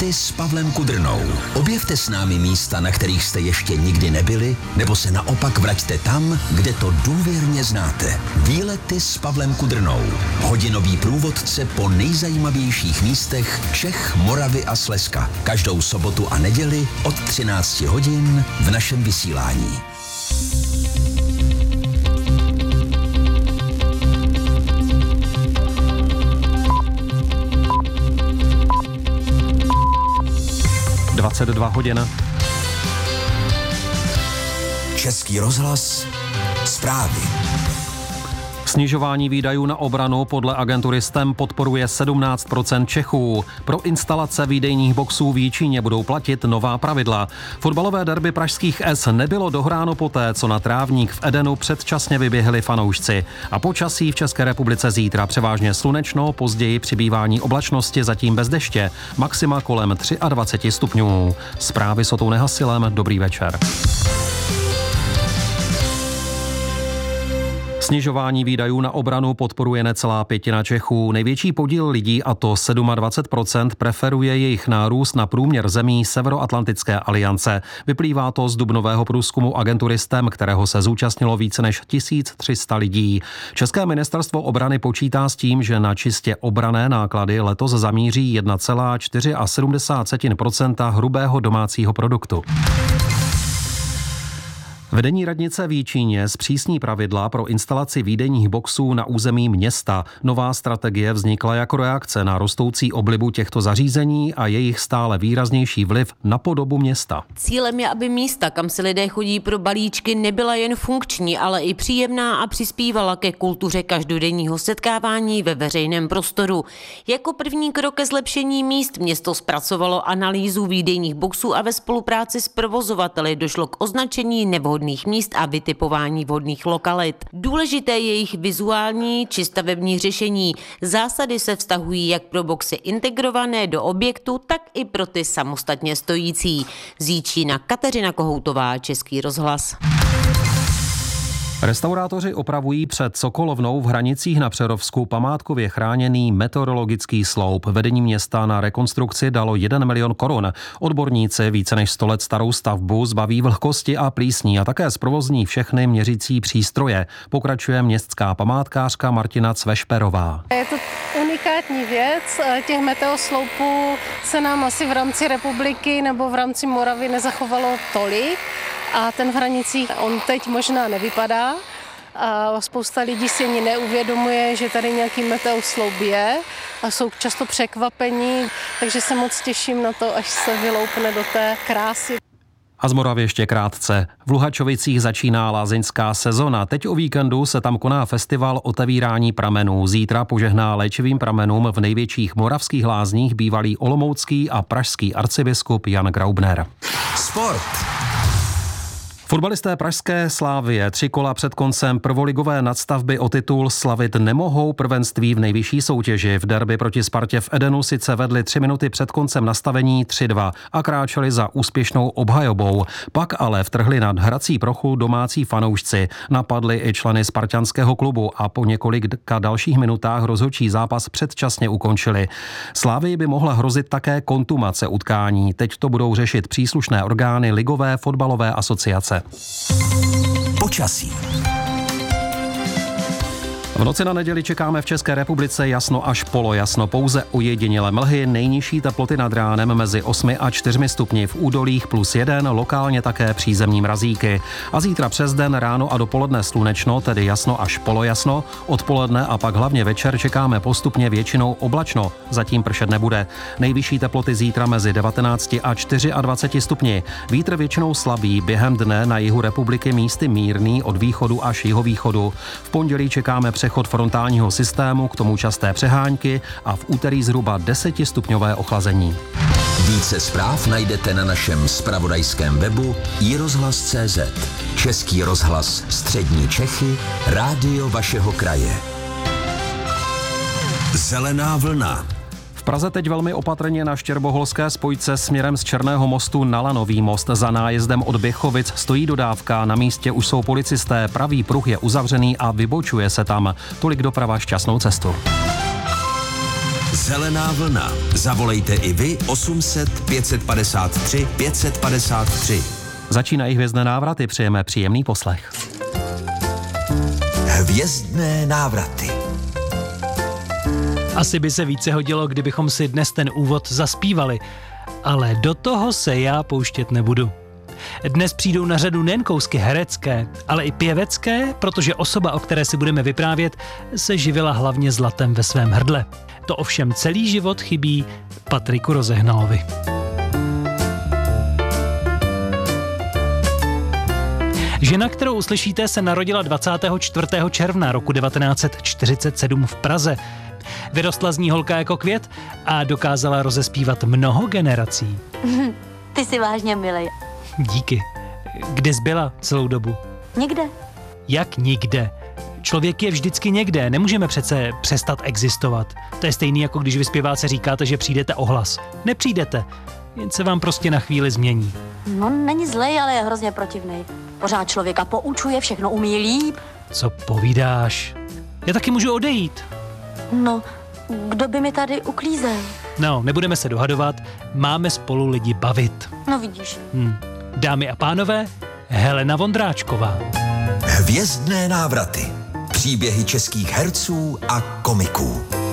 Výlety s Pavlem Kudrnou. Objevte s námi místa, na kterých jste ještě nikdy nebyli, nebo se naopak vraťte tam, kde to důvěrně znáte. Výlety s Pavlem Kudrnou. Hodinový průvodce po nejzajímavějších místech Čech, Moravy a Slezska. Každou sobotu a neděli od 13 hodin v našem vysílání. hodin. Český rozhlas, zprávy. Snižování výdajů na obranu podle agentury STEM podporuje 17% Čechů. Pro instalace výdejních boxů v Jičíně budou platit nová pravidla. Fotbalové derby pražských S nebylo dohráno poté, co na trávník v Edenu předčasně vyběhli fanoušci. A počasí v České republice zítra převážně slunečno, později přibývání oblačnosti, zatím bez deště. Maxima kolem 23 stupňů. Zprávy s Otou Nehasilem, dobrý večer. Snižování výdajů na obranu podporuje necelá pětina Čechů. Největší podíl lidí, a to 27%, preferuje jejich nárůst na průměr zemí Severoatlantické aliance. Vyplývá to z dubnového průzkumu agentury STEM, kterého se zúčastnilo více než 1300 lidí. České ministerstvo obrany počítá s tím, že na čistě obranné náklady letos zamíří 1,74% hrubého domácího produktu. Vedení radnice v Jičíně zpřísní pravidla pro instalaci výdejních boxů na území města. Nová strategie vznikla jako reakce na rostoucí oblibu těchto zařízení a jejich stále výraznější vliv na podobu města. Cílem je, aby místa, kam si lidé chodí pro balíčky, nebyla jen funkční, ale i příjemná a přispívala ke kultuře každodenního setkávání ve veřejném prostoru. Jako první krok ke zlepšení míst město zpracovalo analýzu výdejních boxů a ve spolupráci s provozovateli došlo k označení nevhodných míst a vytipování vhodných lokalit. Důležité je jejich vizuální či stavební řešení. Zásady se vztahují jak pro boxy integrované do objektu, tak i pro ty samostatně stojící. Z Jičína Kateřina Kohoutová, Český rozhlas. Restaurátoři opravují před Sokolovnou v Hranicích na Přerovsku památkově chráněný meteorologický sloup. Vedení města na rekonstrukci dalo 1 milion korun. Odborníci více než 100 let starou stavbu zbaví vlhkosti a plísní a také zprovozní všechny měřící přístroje. Pokračuje městská památkářka Martina Cvešperová. Je to unikátní věc. Těch meteosloupů se nám asi v rámci republiky nebo v rámci Moravy nezachovalo tolik. A ten v Hranicích, on teď možná nevypadá a spousta lidí si ani neuvědomuje, že tady nějaký meteosloup je a jsou často překvapení, takže se moc těším na to, až se vyloupne do té krásy. A z Moravy ještě krátce. V Luhačovicích začíná lázeňská sezona. Teď o víkendu se tam koná festival otevírání pramenů. Zítra požehná léčivým pramenům v největších moravských lázních bývalý olomoucký a pražský arcibiskup Jan Graubner. Sport. Fotbalisté pražské Slavie 3 kola před koncem prvoligové nadstavby o titul slavit nemohou prvenství v nejvyšší soutěži. V derby proti Spartě v Edenu sice vedli 3 minuty před koncem nastavení 3-2 a kráčeli za úspěšnou obhajobou. Pak ale vtrhli nad hrací plochu domácí fanoušci. Napadli i členy spartanského klubu a po několika dalších minutách rozhodčí zápas předčasně ukončili. Slavii by mohla hrozit také kontumace utkání. Teď to budou řešit příslušné orgány Ligové fotbalové asociace. Počasí. V noci na neděli čekáme v České republice jasno až polojasno, pouze ojedinělé mlhy, nejnižší teploty nad ránem mezi 8 a 4 stupni, v údolích +1, lokálně také přízemní mrazíky. A zítra přes den, ráno a dopoledne slunečno, tedy jasno až polojasno, odpoledne a pak hlavně večer čekáme postupně většinou oblačno, zatím pršet nebude. Nejvyšší teploty zítra mezi 19 a 24 stupni. Vítr většinou slabý, během dne na jihu republiky místy mírný od východu až jihovýchodu. V pondělí čekáme přechod frontálního systému, k tomu časté přehánky a v úterý zhruba 10stupňové ochlazení. Více zpráv najdete na našem zpravodajském webu iRozhlas.cz. Český rozhlas Střední Čechy, rádio vašeho kraje. Zelená vlna. V Praze teď velmi opatrně na štěrboholské spojce směrem z Černého mostu na Lanový most. Za nájezdem od Běchovic stojí dodávka, na místě už jsou policisté, pravý pruh je uzavřený a vybočuje se tam. Tolik doprava, šťastnou cestu. Zelená vlna. Zavolejte i vy 800 553 553. Začínají hvězdné návraty, přejeme příjemný poslech. Hvězdné návraty. Asi by se více hodilo, kdybychom si dnes ten úvod zaspívali, ale do toho se já pouštět nebudu. Dnes přijdou na řadu nejen kousky herecké, ale i pěvecké, protože osoba, o které si budeme vyprávět, se živila hlavně zlatem ve svém hrdle. To ovšem celý život chybí Patriku Rozehnalovi. Žena, kterou uslyšíte, se narodila 24. června roku 1947 v Praze. Vyrostla z ní holka jako květ a dokázala rozespívat mnoho generací. Ty jsi vážně milej. Díky. Kde jsi byla celou dobu? Nikde. Jak nikde? Člověk je vždycky někde, nemůžeme přece přestat existovat. To je stejný, jako když vy zpěváce říkáte, že přijdete o hlas. Nepřijdete, jen se vám prostě na chvíli změní. No, není zlej, ale je hrozně protivnej. Pořád člověka poučuje, všechno umí líp. Co povídáš? Já taky můžu odejít. No, kdo by mi tady uklízel? No, nebudeme se dohadovat, máme spolu lidi bavit. No vidíš. Dámy a pánové, Helena Vondráčková. Hvězdné návraty. Příběhy českých herců a komiků.